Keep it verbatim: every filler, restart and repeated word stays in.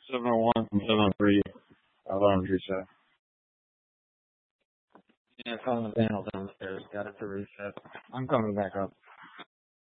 seven oh one from seven oh three. Alarms reset. Yeah, I found the panel downstairs. Got it to reset. I'm coming back up.